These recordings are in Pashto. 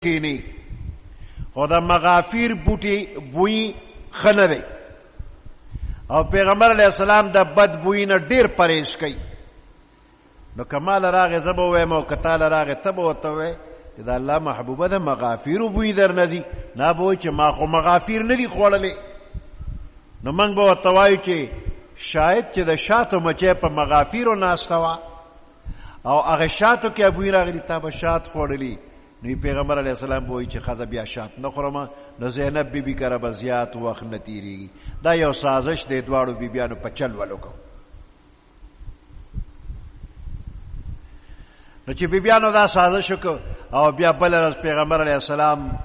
کینی خو د مغافیر بوټي بوی ښه نه دی او پیغمبر علیه السلام د بد بوی نه ډېر پرهیز کوي. نو که ما له راغې زه به ووایم او که تا له راغې ته به ورته ووایې چې د الله محبوبه د مغافیرو بوی در نه ځي، نه به وایي چې ما خو مغافیر نه دي خوړلې. نو موږ به ورته وایو چې شاید چې د شاتو مچۍ په مغافیرو ناسته وه او هغه شاتو کې بوی راغلی، تا به شات خوړلي. نو پیغمبر علیه السلام به وایي چې ښځه بیا شات نه خورم. نو زینب بیبي کره به زیات وخت نه تېرېږي. دا یو سازش دی دواړو بیبیانو په چل ولو. نو چې بیبیانو دا سازش وکړ او بیا بله ورځ پیغمبر علیه السلام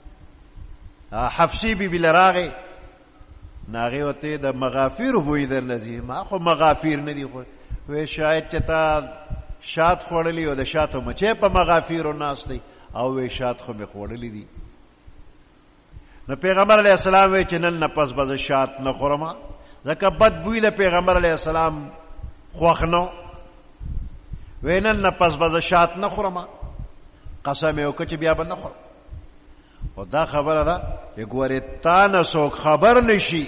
حفصې بیبي له راغې، نو هغې ورته د مغافیرو بوی در نه ځي. ما خو مغافیر نه دي خوړ. وی شاید چې تا شات خوړلی او د شاتو مچۍ په مغافیرو ناست دی او وی شات خو مې خوړلی دي. نو پیغمبر علیه السلام وی چې نن نه پس به زه شات نه خورم، ځکه بد بوی د پیغمبر علیه السلام خوښ نه. وی نن نه پس به زه شات نه خورم، قسم یې وکړ چې بیا به نه خورم. خو دا خبره ده چې ګورې تا نه څوک خبر نشي.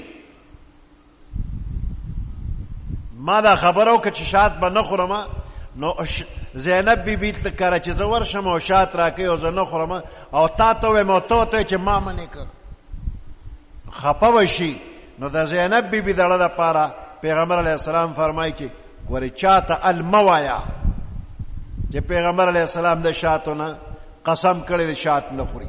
ما دا خبره وکړه چې شات به نه خورم، نو زینب بیبي ته کره چې زه ورشم او شات راکوي او زه نه خورم او تا ته ووایم او ته ورته چې ما منې کړ، خفه به شي. نو د زینب بیبي د زړه دپاره پیغمبر علیه السلام فرمایي چې ګورې چا ته ال مه وایه چې پیغمبر علیه السلام د شاتو نه قسم کړی د شات نه خوري.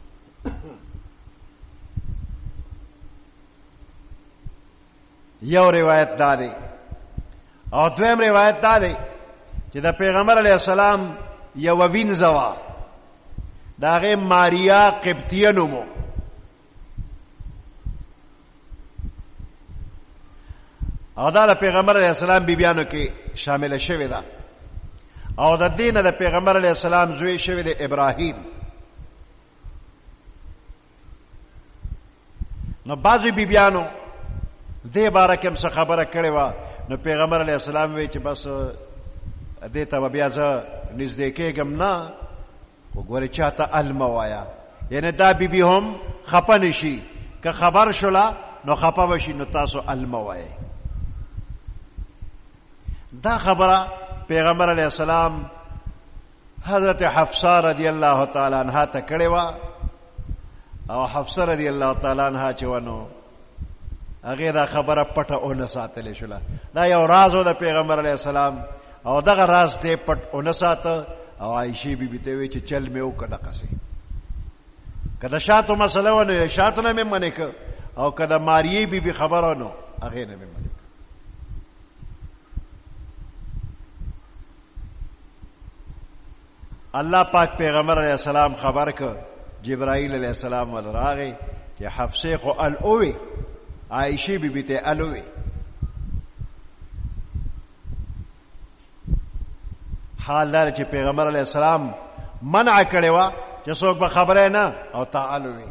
یو روایت دا دی. او دویم روایت دا دی چې د پیغمبر علیه السلام یوه وینځه وه، د هغې ماریا قبطیه نوم و. او دا د پیغمبر علیه السلام بیبیانو کې شامله شوې ده او د دې نه د پیغمبر علیه السلام زوی شوی دی ابراهیم. نو بعضې بیبیانو دې باره کې هم څه خبره کړې وه. نو پیغمبر علیه السلام وی چې بس دې ته به بیا زه نږدې کېږم نه، خو ګورې چا ته ال مه وایه، یعنې دا بیبي هم خفه نه شي. که خبر شوله نو خفه به شي، نو تاسو ال مه وایئ. دا خبره پیغمبر علیه السلام حضرت حفصه رضی الله تعالی عنها ته کړې وه او حفصه رضی الله تعالی عنها چې وه نو هغې دا خبره پټه ونه ساتلې شوله. دا یو راز و د پیغمبر علیه السلام او دغه راز دی پټ ونه ساته او عایشې بیبي ته وی چې چل مې وکړه دقسې. که د شاتو مسله وه نو شاتو نه مې منې که او که د ماریې بیبي خبره نو هغې نه مې منې. الله پاک پیغمبر علیه السلام خبر که جبرائیل علیه السلام ول راغی چې حفصې خو ال اوی، عایشې بیبي ته ال اوی. حال دار چې پیغمبر علیه السلام منع کړې وه چې څوک به خبره نه او تا ال اوی.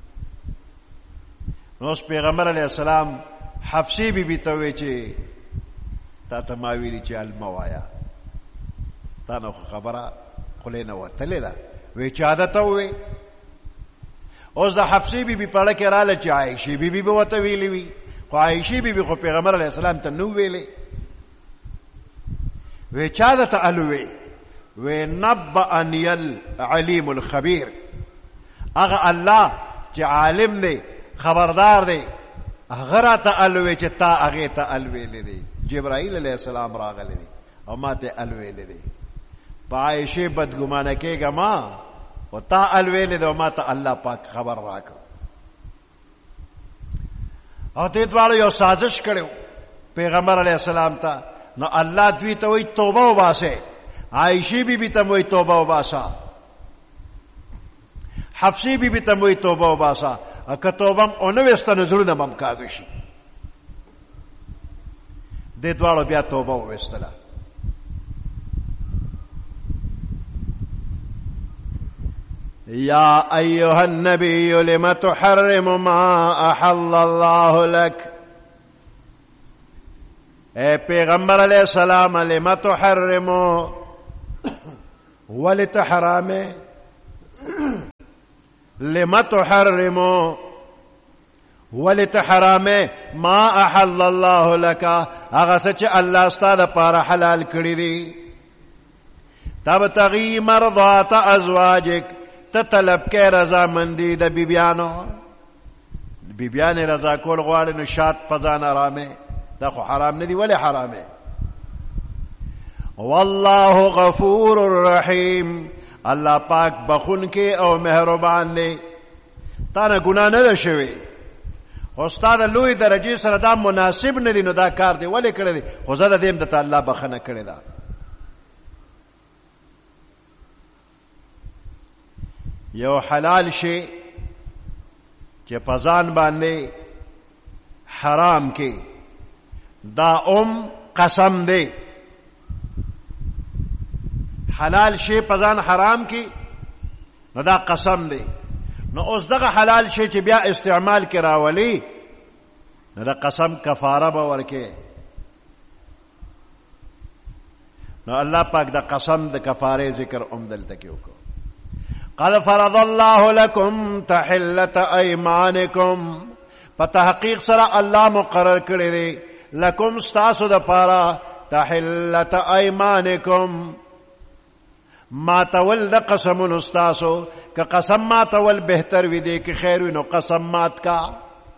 نو اوس پیغمبر علیه السلام حفصې بیبي ته وی چې تا ته ما ویلي چې ال مه وایه، تا نه خو خبره خولې نه وتلې ده. وی چا ده ته ووی؟ اوس د حفصې بیبي په اړه کې راله چې عایشې بیبي به ورته ویلي وي، خو عایشې بیبي خو پیغمبر علیه السلام ته نه ویلې. وی چا ده ته ال ووی؟ وی نبأنی العلیم الخبیر، هغه الله چې عالم دی خبردار دی هغه راته ال ووی چې تا هغې ته ال ویلې دی. جبرائیل علیه السلام راغلی دی او ما ته ال ویلې دی. په عایشې بدګمانه کېږه ما او تا ال ویلې دی او ما ته الله پاک خبر راکړ. او دې دواړو یو سازش کړی پیغمبر علیه السلام ته. نو الله دوی ته وایي توبه وباسئ، عایشې بیبي ته وایي توبه وباسه، حفصې بیبي ته وایي توبه وباسه. که توبه هم ونه ویسته نو زړونه به هم کاږه شي. دې دواړو بیا توبه وویستله. یا ایها النبی لم تحرم ما احل الله لك، اے پیغمبر علیہ السلام لم تحرم ولت حرام لم تحرموا ولت حرامه ما احل الله لك هغه چې الله ستاسو لپاره حلال کړی دي تبتغي مرضات ازواجك تطلب کې رضا مندي د بیبيانو رضا کول غواړي نو شات پزان آرامه دا خو حرام نه دی ولی حرامه والله غفور رحیم الله پاک بخون کې او مهربان دی تا نه ګناه نه ده شوی استاد لوی درجه سره دا مناسب نه دی نو دا کار دی ولی کړی دی خو زه د دې د الله بخنه کړی دا یو حلال شی چې پزان باندې حرام کې دا قسم دی حلال شی پزان حرام کې نو دا قسم دی نو اوس دغه حلال شی چې بیا استعمال کې راولي نو دا قسم کفاره به ورکې نو الله پاک دا قسم د کفاره ذکر دلته کې وکړو قد فرض الله لكم تحلة ايمانكم فتحقیق سره الله مقرر کړی دی لکم ستاسو د پاره تحلة ايمانكم ما تول د قسمونو ستاسو که قسم ما تول بهتر وي دی که خیر وي نو قسم مات کا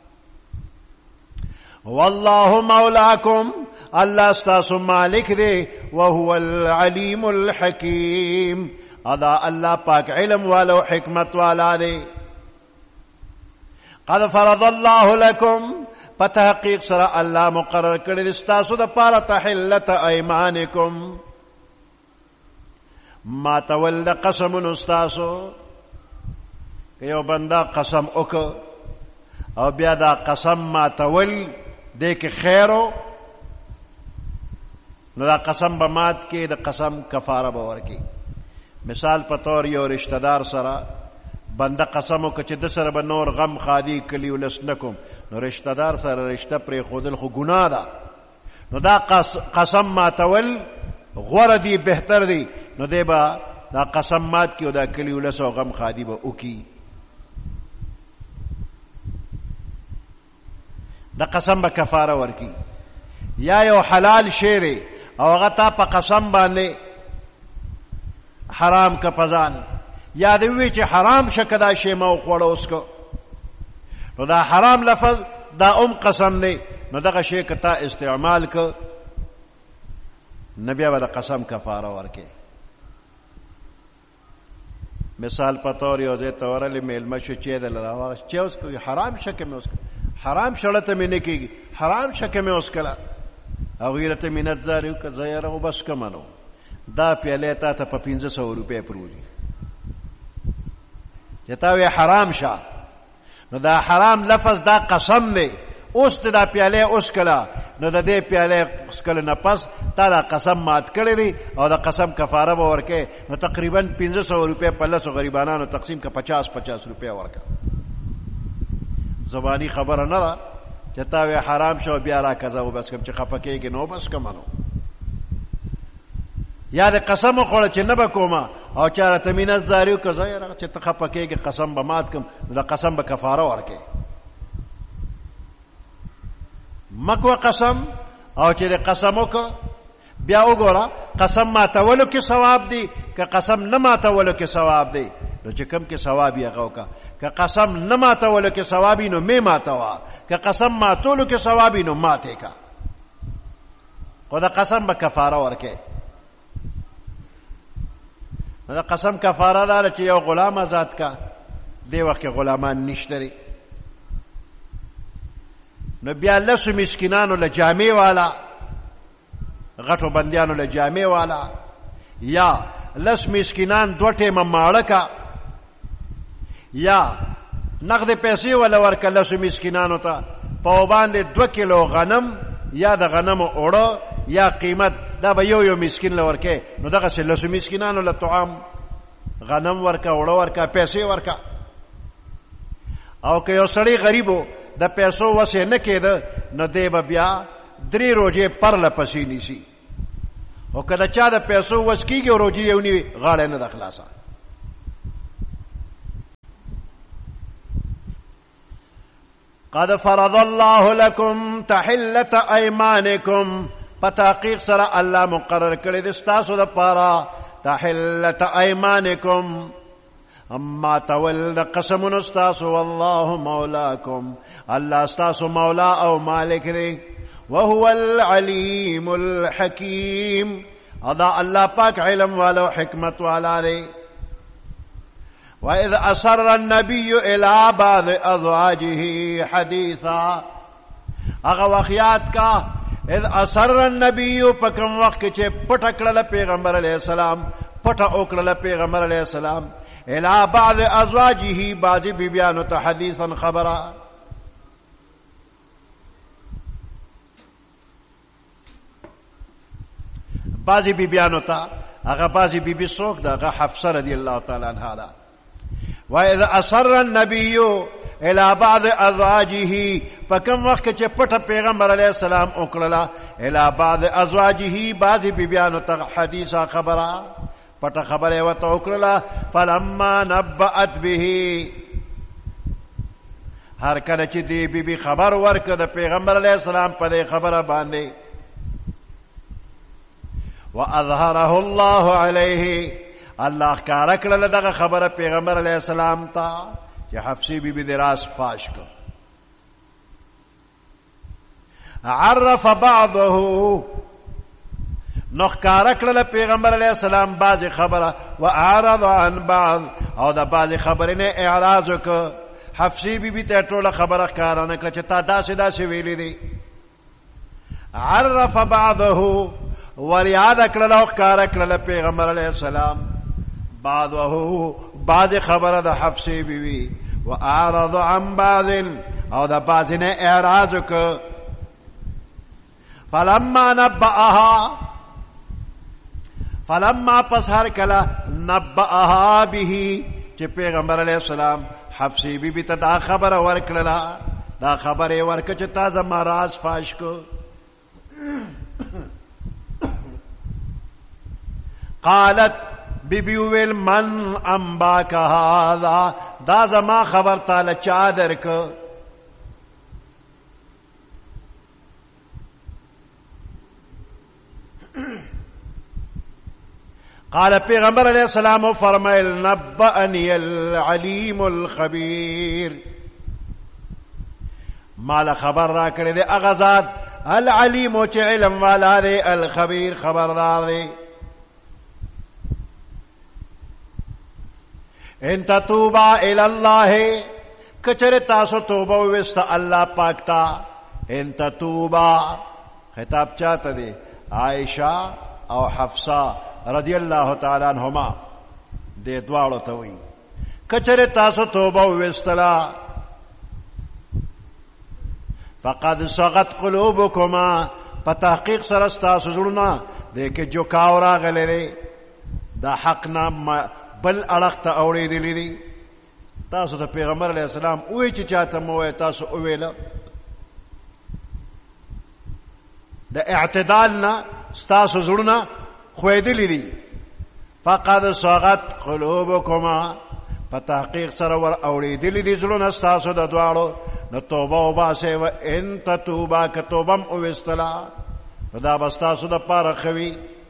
والله مولاکم الله ستاسو مالک دی وهو العلیم الحکیم ادا الله پاک علم والا و حکمت والا دی قد فرض الله لكم فتحقیق سره الله مقرر کړی دی ستاسو د پاره تحلة ايمانكم ما تول د قسم استاسو که یو بندا قسم وک او بیا دا قسم ما تول دې کې خیرو نو دا قسم به مات کې د قسم کفاره به ورکي مثال په تور یو رشتہ دار سره بنده قسم وک چې د سره به نور غم خادي کلی ولسنکم نو رشتہ دار سره رشتہ پرې خودل خو ګناه ده نو دا قسم ما تول غور دی بهتر دی نو دی با دا قسم مات کی او دا کلی ولس او غم خادی با اوکی دا قسم با کفاره ورکی یا یو حلال شیری او هغه تا په قسم باندې حرام کا پزان یا دی وی چې حرام شکه دا شی ما خوړو اوس کو نو دا حرام لفظ دا قسم دی نو دغه شی کتا استعمال ک نبی به د قسم کفاره ورکې مثال پتور یو ځای ته ورلې میلمه شو چې د لراوغه چې اوس کوي حرام شکه مې اوس حرام شړته مې نه کېږي حرام شکه مې اوس کړه او غیرته منت زاریو که زیره او بس کمنو دا پیاله تا ته په 1500 روپے پروزي چې تا وی حرام شه نو دا حرام لفظ دا قسم دی اوس ته دا پیاله اوس کلا نو د دې پیاله اوس کله نه پس تا دا قسم مات کړی دی او دا قسم کفاره به ورکې نو تقریبا 1500 روپے په لاسو غریبانو تقسیم کا 50 روپے ورکا زبانی خبره نه ده چې تا وی حرام شو بیا را کزا و بس کوم چې خپکهږي نو بس کمنو یا د قسم خوړه چې نه بکوما او چارته مینه زاریو کزا یا چې ته خپکهږي قسم به مات کوم دا قسم به کفاره ورکې مکو قسم او چې قسم وک بیا وګوره قسم ماتولو کې ثواب دی که قسم نه ماتولو کې ثواب دی نو چې کم کې ثواب یې غوکا که قسم نه ماتولو کې ثواب نو می ماتوا که قسم ماتولو کې ثواب نو ماته کا خدا قسم به کفاره ورکې دا قسم کفاره دار چې یو غلام آزاد کا دی وخت کې غلامان نشته نو بیا لسو مسکینانو له جامع والا غټو بندیانو له جامع والا یا لس مسکینان دو ټیمه ماړه کا یا نقد پیسې ولا ورکه لسو مسکینانو ته په باندې 2 کیلو غنم یا د غنمو اوړه یا قیمت دا به یو مسکین لورکه نو دغه سه لسو مسکینانو له طعام غنم ورکه اوړه ورکه پیسې ورکه او که یو سړی غریبو د پیسو وسه نه کېده نو دی به بیا 3 روزې پر لپسې نیسی او کله چا د پیسو وس کېږي او روزې یو نیوي غاړه نه د خلاصه قد فرض الله لكم تحلة ايمانكم پتحقیق سره الله مقرر کړی د ستاسو لپاره تحلة ايمانكم اما تول قسمون ستاسو والله مولاكم الله ستاسو مولا او مالک دی وهو العليم الحكيم ادا الله پاک علم والا حکمت والا دی وإذ أسر النبي إلى بعض أزواجه حديثا اغا وخیات کا اذ أسر النبي پکم وقت چه پٹا کړل پیغمبر علیہ السلام پٹا اوکړل پیغمبر علیہ السلام الى بعض ازواجه بعض بیبیانو ته حدیثا خبره بعض بیبیانو ته هغه بعض بیبی څوک ده هغه حفصه رضی الله تعالی عنها ده واذا اصر النبي الى بعض ازواجه فكم وخت چې پټه پیغمبر علیہ السلام وکړه الى بعض ازواجه بعض بیبیانو ته حدیثا خبره پټه خبره وته وکړه فلما نبأت به هر کله چې دی بیبي خبر ورکړه د پیغمبر علیہ السلام په دې خبره باندې واظهره الله عليه الله کار کړل دغه خبره پیغمبر علیہ السلام ته چې حفصه بیبي د راس فاش کړ عرف بعضه نخکار کړل پیغمبر علیہ السلام بعض خبره واعرض عن بعض او د بعض خبرې نه اعراض وکړ حفصه بیبي ته ټوله خبره ښکاره نه کړه چې تا داسې ویلې دي عرف بعضه وریاد کړل او ښکاره کړل پیغمبر علیہ السلام بعض خبره د حفصه بیبي واعرض عن بعض او د بعض نه اعراض وکړ فلما پس هر کله نبأها به چې پیغمبر علیہ السلام حفصه بیبي ته دا خبره ورکړه دا خبره ورکړه چې تا زما راز فاش کو قالت بیبی ویل من انباک هذا دا زما خبر تعالی چا درک قال پیغمبر علیہ السلام فرمایل نبأنی العلیم الخبیر مال خبر را کړی دی هغه ذات العلیم چې علم والا دی الخبیر خبردار دی ان تتوبا الى الله کچره تاسو توبه وست الله پاک تا ان تتوبا خطاب چاته دی عائشہ او حفصه رضی الله تعالی عنہما دې دواړو ته وایي کچره تاسو توبه وستلا فقد صغت قلوبكما پتحقیق سره تاسو زړونه دې کې جو کاورا غلې دا حق نه بل اړخ ته اورېدلې دي تاسو د پیغمبر علیہ السلام وې چې چاته مو تاسو ویل د اعتدال نه تاسو زړونه خوېدلې دي فقد صغت قلوبكما پتحقیق سره ور اورېدلې دي زړونه تاسو د دواړو نو توبه وباسه و ان تتوبا کتوبم او استلا دا بس تاسو د پاره خوي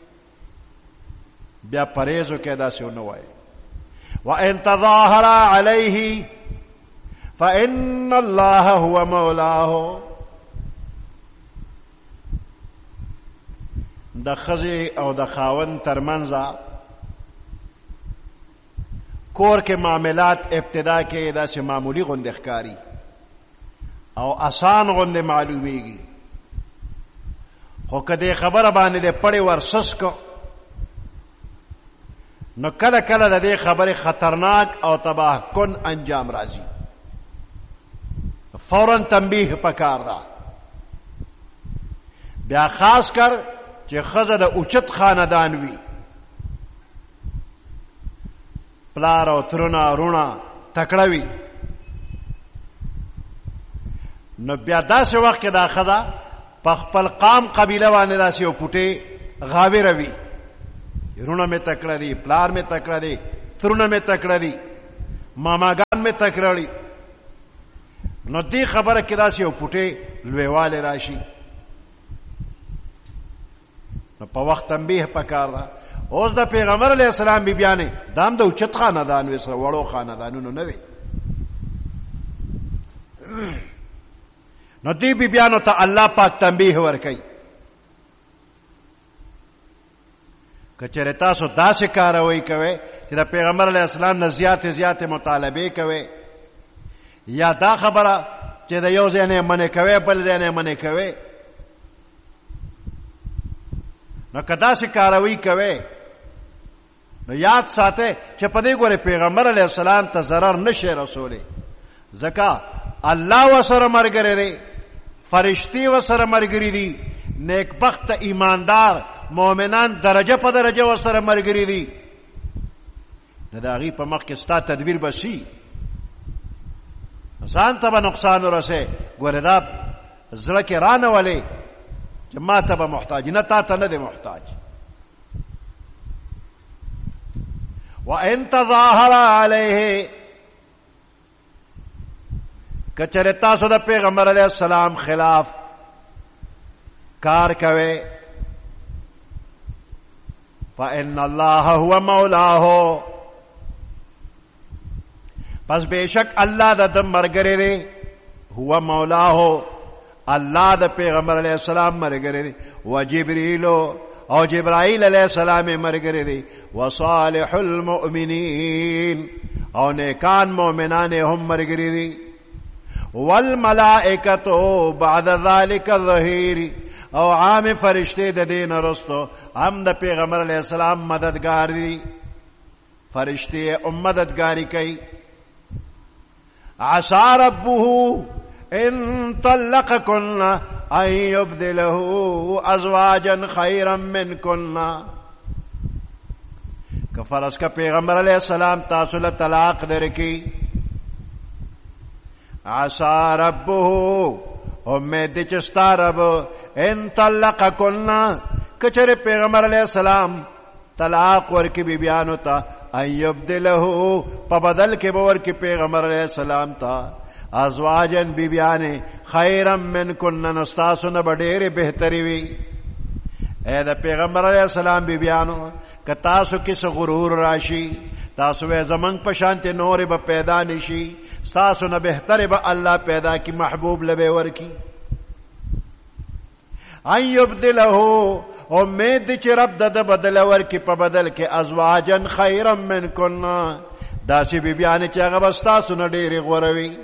بیا پرهیزو کې دا څه نه وای وان تظاهر عليه فان الله هو مولاه د خزي او د خاون ترمنځ کور کې معاملات ابتدا کې دا چې معمولی غوندې ښکاری او آسان غوندې معلومیږي خو کدی خبره باندې د پړې ورسس کو نو کله کله د دې خبره خطرناک او تباہ کن انجام راځي فوراً تنبیه پکار را بیا خاص کر چې خزه د اوچت خاندان وي پلار او ترونه رونه تکړه وي نو بیا داسې وخت کې دا خزه په خپل قام قبیله باندې داسې یو پوټې غاوره وي رونه مې تکړه دي پلار مې تکړه دي ترونه مې تکړه دي ماماګان مې تکړه دي نو دې خبره کې داسې یو پوټې لویوالی راشي نو په وخت تنبیه پکار ده. اوس د پیغمبر علیه السلام بیبیانې دا هم د اوچت خاندان وې، سره وړو خاندانونو نه وې. نو دې بیبیانو ته الله پاک تنبیه ورکوي که چېرې تاسو داسې کاروئ کوئ چې د پیغمبر علیه السلام نه زیاتې مطالبې کوئ یا دا خبره چې د یو ځای نه یې منې کوئ بل ځای نه یې منې کوئ، نو که داسې کاروي کوئ نو یاد ساتئ چې په دې ګورې پیغمبر علیه السلام ته ضرر نشي رسولی، ځکه الله ورسره ملګری دی، فرشتي ورسره ملګري دي، نیکبخته ایماندار مؤمنان درجه په درجه ورسره ملګري دي. نو د هغې په مخ کې ستا تدبیر به شي، ځان ته به نقصان ورسې. ګوره دا زړه کې رانولې چې ما ته به محتاج، نه تا ته نه دی محتاج. وَإِن تَظَاهَرَ عَلَيْهِ که چېرې تاسو د پیغمبر علیه السلام خلاف کار کوئ فَإِنَّ اللَّهَ هُوَ مَوْلَاهُ پس بیشک الله د ده ملګری دی. هو مولاه الله د پیغمبر علیه السلام ملګری دی. وجبریل او جبرائیل علیه السلام ملګری دی. وصالح المؤمنین او نیکان مؤمنان هم ملګری دی. والملائکة بعد ذلك ظهیر او عام فرشتے د دین رستو هم د پیغمبر علیه السلام مددگار دی. فرشتے مددگاری کوي. عسى ربه ان طلقكن ان يبدله ازواجا خيرا منكن که فرض کا پیغمبر علیہ السلام تاسو له طلاق درکی عسى ربه امید چې ستا رب ان طلقكن کچره پیغمبر علیہ السلام طلاق ورکی بیبیانو ته ان یبدله په بدل کې به ورکي پیغمبر علیه السلام ته ازواجن بیبیانې خیرا منکن نستاسو نه به ډېرې بهترې وي. اے د پیغمبر علیه السلام بیبیانو که تاسو کې څه غرور راشي تاسو وې زمونږ په شانتې نورې به پیدا نشي، ستاسو نه بهترې به الله پیدا کی محبوب له به ورکي. ان یبدله امید چې رب د بدل ورکي په بدل کې ازواجن خیرا منکن داسې بیبیانې چې هغه به ستاسو نه ډېرې غوره وي.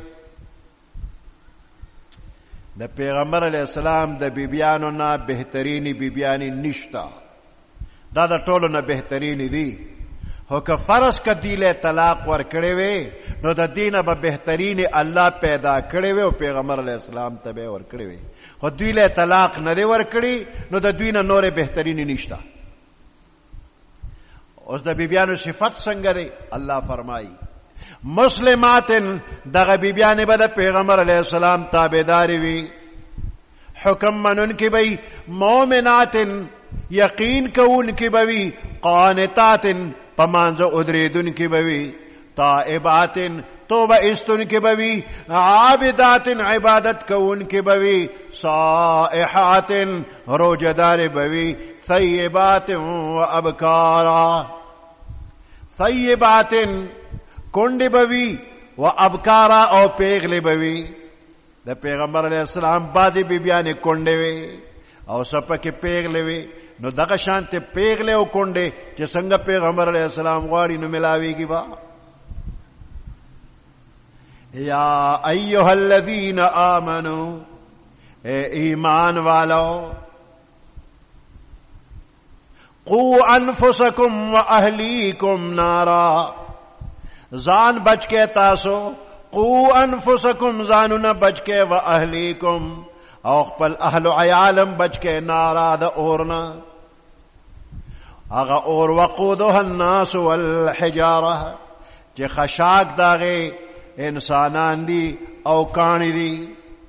د پیغمبر علیه السلام د بیبیانو نه بهترینې بیبیانې نشته، دا د ټولو نه بهترینې دي. خو که فرض که دی له طلاق ورکړی وی نو د دې نه به بهترینې الله پیدا کړی وی او پیغمبر علیه السلام ته به یې ورکړی وی. خو دوی له طلاق نه دی ورکړي نو د دوی نه نورې بهترینې نشته. اوس د بیبیانو صفت څنګه دی؟ الله فرمایي مسلمات دغه بیبیانې به د پیغمبر علیه السلام تابعدارې وي، حکم منونکې به وي، مؤمنات یقین کوونکې به وي، قانتات په مانځه ودرېدونکې به وي، طائبات توبه ایستونکې به وي، عابدات عبادت کوونکې به وي، صائحات روزهدارې به وي، ثیبات و ابکارا ثیبات کونډې به وي و ابکارا او پیغلې به وي. د پیغمبر علیه السلام بعضې بیبیانې کونډې وي او څه پکې پیغلې وي. نو دغه شانتې پیغلې او کونډې چې څنګه پیغمبر علیه السلام غواړي نو ملاویږي به. یا ایها الذین آمنوا اے ایمان والو قو انفسکم و اہلیکم نارا ځان بچ کے تاسو، قو انفسکم ځانونه بچ کے و اہلیکم او خپل اهل و عیالم بچ کے نارا د اورنا هغه اور وقودها الناس والحجاره چې خشاک داغه انسانان دي او کانی دي.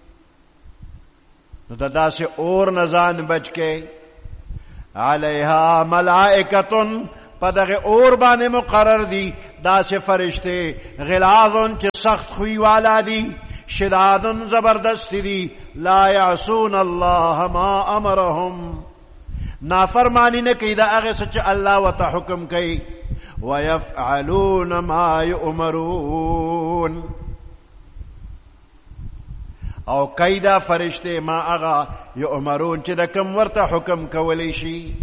نو داسې اور نزان بچ کے علیها ملائکتن په دغه اور باندې مقرر دي داسې فرشته غلاظن چې سخت خوی والا دي، شداد زبردست دی لا یعصون الله ما امرهم نافرمانی نه کوي دا هغه څه چې الله وته حکم کوي ويفعلون ما يؤمرون او کایدا فرشته ما هغه یؤمرون چې د کوم ورته حکم کولی شي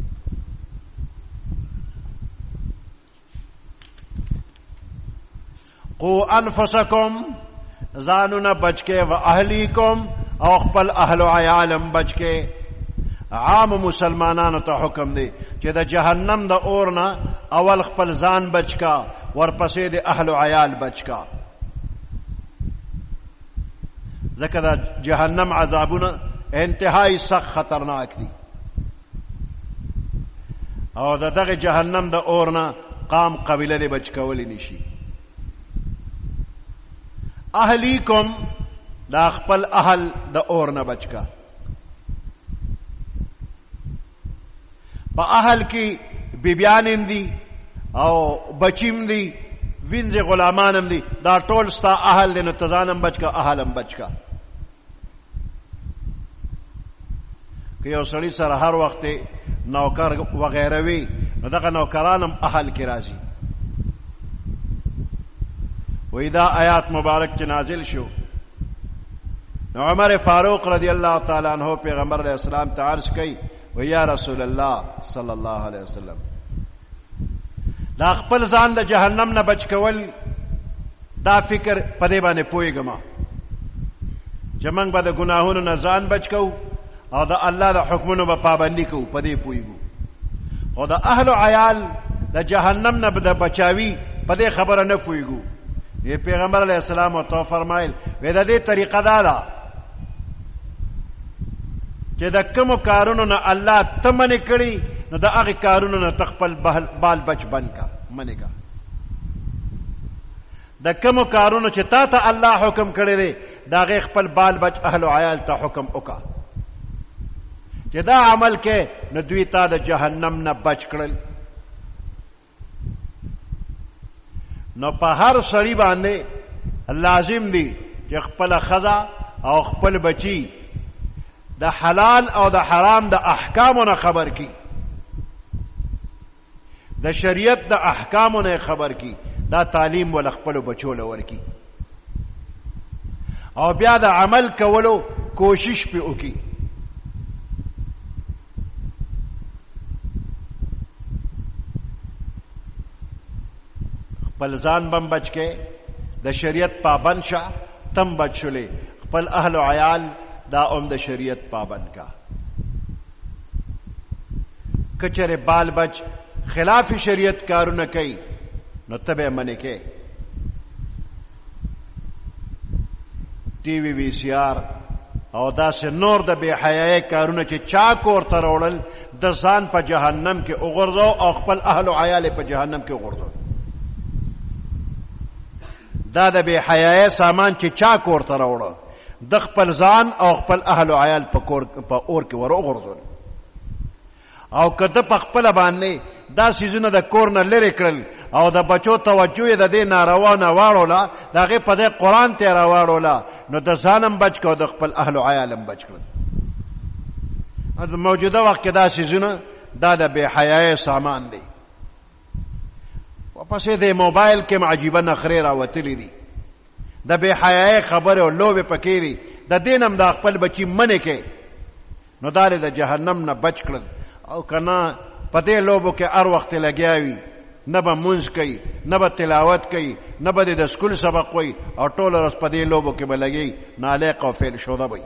قو انفسکم ځانونه بچکه و اهلیکم او خپل اهل و عیالم بچکه عام مسلمانانو ته حکم دی چې د جهنم د اور نه اول خپل ځان بچکا ورپسې د اهل و عیال بچکا ځکه د جهنم عذابونه انتهایی سخت خطرناک دي او د دغه جهنم د اور نه قام قبیله دی بچکولی نشي اهلیکم دا خپل اهل د اور نه بچکا په اهل کې بیبیانم دي او بچیم دي وینځ غلامانم دي دا ټول ستا اهل دي نو تزانم بچکا اهلم بچکا که یو سړی سره هر وخت نوکر وغیره وي نو دغه نوکرانم اهل کې راځي وی دا آیات مبارک چې نازل شو نو عمر فاروق رضی اللہ تعالی عنہ پیغمبر علیہ السلام ته عرض کړي و یا رسول الله صلی الله علیه وسلم دا خپل ځان د جهنم نه بچ کول دا فکر پدې باندې پويګم چې موږ به د ګناهونو نه ځان بچ کو او د الله د حکمونو په پابندي کو پدې پويګو او د اهل عیال د جهنم نه د بچاوي پدې خبره نه پويګو یہ پیغمبر علیہ السلام او تو فرمایل وې د دې طریقه دا ده چې د کوم کارونو نه الله تمنه کړي نو د هغه کارونو نه تخپل بال بچ بن کا منه کا د کوم کارونو چې تا ته الله حکم کړی دی دا غي خپل بال بچ اهل او عیال ته حکم وکا چې دا عمل کې نو دوی تا د جهنم نه بچ کړل نو په هر سړی باندې لازم دی چې خپل خزا او خپل بچی د حلال او د حرام د احکامونو خبر کی د شریعت د احکامونو خبر کی دا تعلیم ول خپل بچو لور کی او بیا د عمل کولو کوشش په وکي خپل ځان بم بچ کې د شریعت پابند شه تم بچولې خپل اهل او عیال دا د شریعت پابند کا کچره بال بچ خلاف شریعت کارونه کوي نو تبه منی کې ټي وي وي سي آر او دا سه نور د بے حیاي کارونه چې چا کور تر وړل د ځان په جهنم کې وګرځاو او خپل اهل او عیال په جهنم کې وګرځاو دا د بے حیاي سامان چې چا کور تر وړل د خپل ځان او خپل اهل او عیال په اور کې ورو غرزول او کده په خپل باندې دا سيزونه د کور نه لری کړل او د بچو توجه د دې ناروا نه واړولا دغه په دې قران ته را واړولا نو د ځانم بچ کو د خپل اهل او عیالم بچ کړل د موجوده وخت کې دا سيزونه دا د بے حیاي سامان دی واپس دې موبایل کې عجیبه نخره را وتلی دي د بے حیاي خبره او لوبه پکې دي د دینم د خپل بچی منه کې نو دار د جهنم نه بچ کړل او کنا پدې لوبو کې هر وخت لګیاوي نه به مونږ کوي نه به تلاوت کوي نه به د سکول سبق وي او ټول ورځ پدې لوبو کې به لګي نالق او فعل شوده وي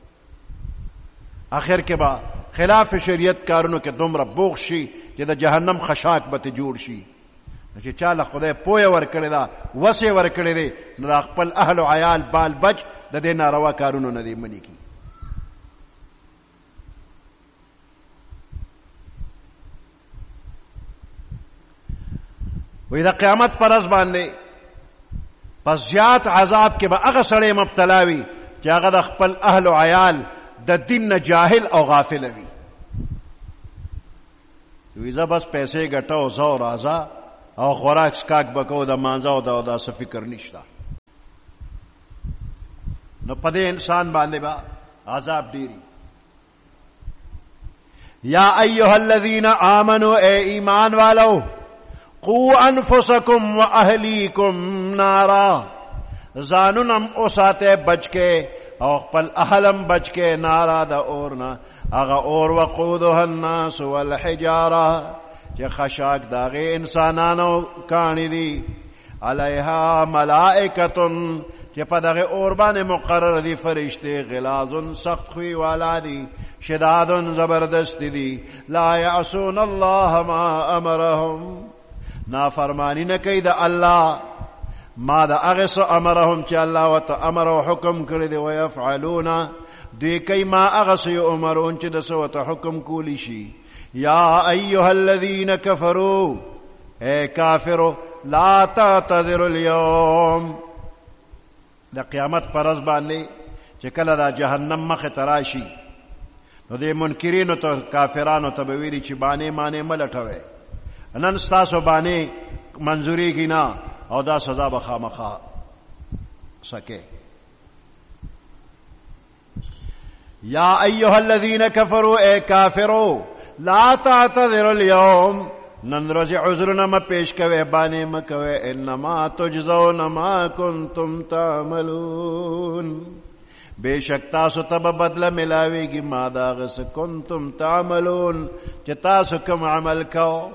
اخر کې به خلاف شریعت کارونو کې دومره بوغ شي چې د جهنم خشاک به ته جوړ شي چې چاله خدای پوهه ورکړی دا وسه ورکړی دی نو د خپل اهل او عیال بال بچ د دې ناروا کارونو نه دی منی کی وې د قیامت پر ورځ باندې پس زیات عذاب کې به هغه سړی مبتلا وي چې هغه د خپل اهل او عیال د دین نه جاهل او غافل وي ویزه بس پیسې ګټاو زو راځه او خوراک سکاک بکو د مانځه او د فکر نشته نو پدې انسان باندې با عذاب ډیری. یا ایها الذین آمنوا اے ایمان والو قوا انفسکم واهلیکم نارا زانونم اوساته بچ کے او خپل اهلم بچ کے نارا د اورنا هغه اور وقودها الناس والحجاره چې خشاک داغه انسانانو کانی دي علیها ملائکتن چې په دغه اور باندې مقرر دي فرشته غلاظ سخت خوی والا دي شداد زبردست دي لا يعصون الله ما امرهم نافرمانی نه کوي د الله ما د هغه څه امرهم چې الله وت امر او حکم کړی دی او يفعلون دوی کوي ما هغه څه امرون چې د څه وت حکم کولی شي. یا ایها الذین کفروا اے کافرو لا تعتذروا اليوم د قیامت پر ورځ باندې چې کله دا جهنم مخه تراشي نو د منکرینو ته کافرانو ته ویلي چې باندې مانې ملټوي نن ستاسو باندې منظوري کینا او دا سزا به خامخا سکے. یا ایها الذین کفروا اے کافرو لا تعتذروا اليوم نن ورځ عذرنا ما پیش کوي باندې مکوي انما تجزون ما کنتم تعملون بیشک تاسو ته بدله ملاويږي ما دا غس کنتم تعملون چې تاسو کوم عمل کو.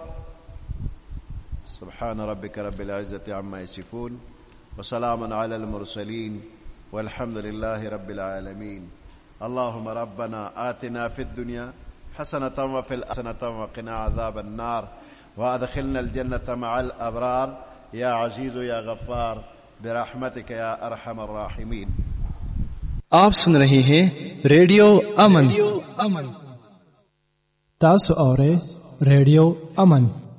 سبحان ربك رب العزة عما يصفون وسلام على المرسلين والحمد لله رب العالمين. اللهم ربنا آتنا في الدنيا حسنة وفي الآخرة وقنا عذاب النار وأدخلنا الجنة مع الأبرار يا عزيز يا غفار برحمتك يا أرحم الراحمين. आप सुन रहे हैं रेडियो अमन. तासु और रेडियो अमन